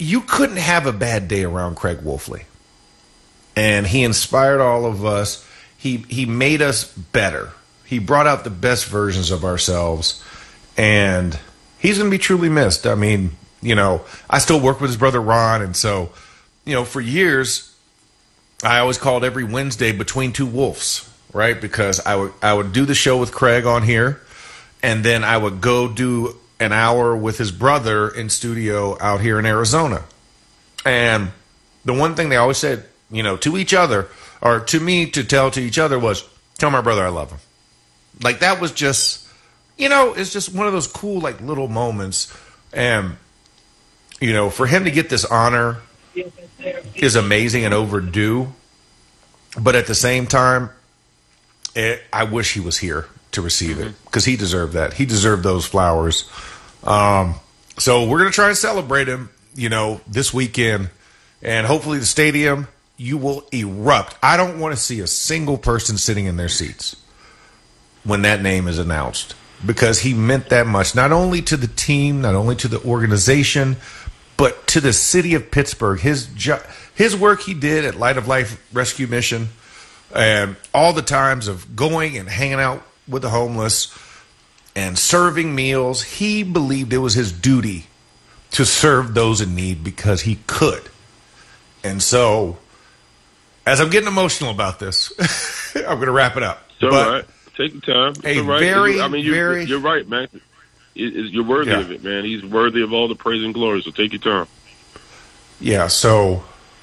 you couldn't have a bad day around Craig Wolfley. And he inspired all of us. He made us better. He brought out the best versions of ourselves. And he's going to be truly missed. I mean, I still work with his brother Ron. And so, for years, I always called every Wednesday Between Two Wolves, right? Because I would do the show with Craig on here. And then I would go do an hour with his brother in studio out here in Arizona. And the one thing they always said, to each other, or to me to tell to each other was, tell my brother I love him. Like, that was just, it's just one of those cool, like, little moments. And, for him to get this honor is amazing and overdue. But at the same time, I wish he was here to receive it, because he deserved that. He deserved those flowers. So we're going to try and celebrate him, this weekend. And hopefully the stadium, you will erupt. I don't want to see a single person sitting in their seats when that name is announced, because he meant that much, not only to the team, not only to the organization, but to the city of Pittsburgh. His work he did at Light of Life Rescue Mission, and all the times of going and hanging out with the homeless and serving meals. He believed it was his duty to serve those in need because he could. And so, as I'm getting emotional about this, I'm going to wrap it up. It's all right. Take your time. It's all right. You're right, man. You're worthy of it, man. He's worthy of all the praise and glory, so take your time. Yeah, so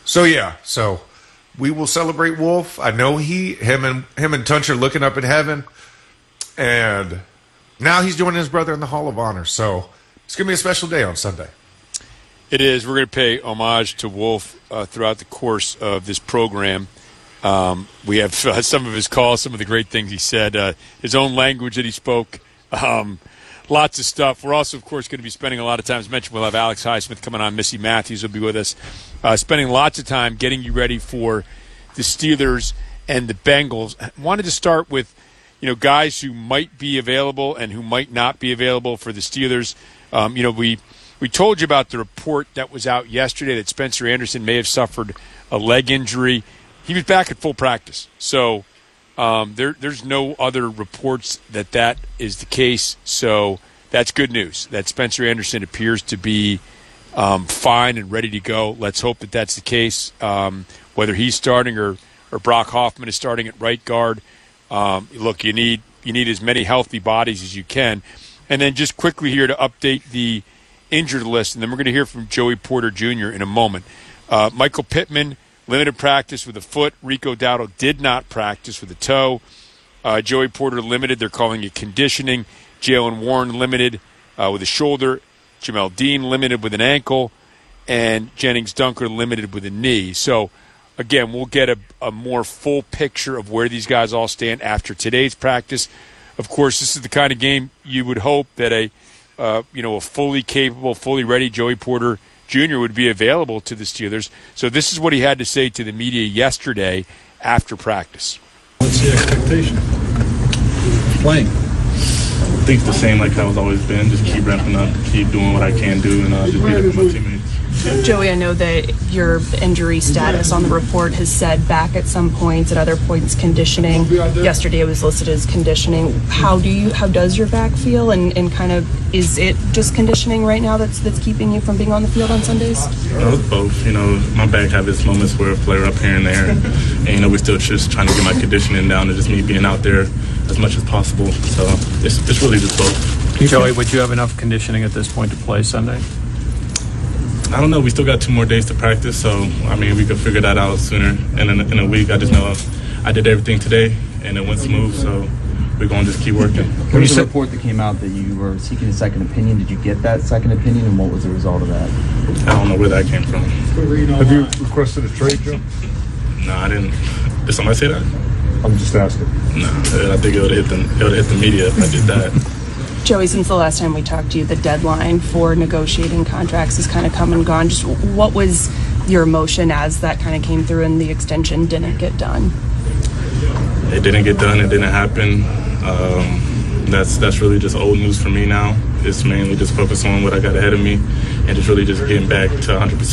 we will celebrate Wolf. I know him and Tunch are looking up in heaven, and now he's joining his brother in the Hall of Honor. So it's going to be a special day on Sunday. It is. We're going to pay homage to Wolf throughout the course of this program. We have some of his calls, some of the great things he said, his own language that he spoke, lots of stuff. We're also, of course, going to be spending a lot of time, as mentioned, we'll have Alex Highsmith coming on. Missy Matthews will be with us, spending lots of time getting you ready for the Steelers and the Bengals. I wanted to start with, guys who might be available and who might not be available for the Steelers. We told you about the report that was out yesterday that Spencer Anderson may have suffered a leg injury. He was back at full practice. So there's no other reports that is the case. So that's good news that Spencer Anderson appears to be fine and ready to go. Let's hope that that's the case. Whether he's starting or Brock Hoffman is starting at right guard. Look, you need as many healthy bodies as you can. And then just quickly here to update the injured list, and then we're going to hear from Joey Porter Jr. in a moment. Michael Pittman, limited practice with a foot. Rico Dowdle did not practice with a toe. Joey Porter limited. They're calling it conditioning. Jalen Warren limited with a shoulder. Jamel Dean limited with an ankle. And Jennings Dunker limited with a knee. So, again, we'll get a more full picture of where these guys all stand after today's practice. Of course, this is the kind of game you would hope that a fully capable, fully ready Joey Porter Jr. would be available to the Steelers. So this is what he had to say to the media yesterday after practice. What's the expectation? Playing. I think it's the same like how it's always been. Just keep ramping up, keep doing what I can do, and just be there for my teammates. Joey, I know that your injury status on the report has said back at some points, at other points conditioning. Yesterday it was listed as conditioning. How does your back feel, and kind of is it just conditioning right now that's keeping you from being on the field on Sundays? It's both. My back have its moments where it flare up here and there, and we're still just trying to get my conditioning down and just me being out there as much as possible. So it's really just both. Joey, would you have enough conditioning at this point to play Sunday? I don't know. We still got 2 more days to practice, so, we could figure that out sooner. And in a week, I just know I did everything today, and it went smooth, so we're going to just keep working. There was a report that came out that you were seeking a second opinion. Did you get that second opinion, and what was the result of that? I don't know where that came from. Have you requested a trade, Joe? No, I didn't. Did somebody say that? I'm just asking. No, I think it would have hit the media if I did that. Joey, since the last time we talked to you, the deadline for negotiating contracts has kind of come and gone. Just what was your emotion as that kind of came through and the extension didn't get done? It didn't get done. It didn't happen. That's really just old news for me now. It's mainly just focus on what I got ahead of me and just really just getting back to 100%.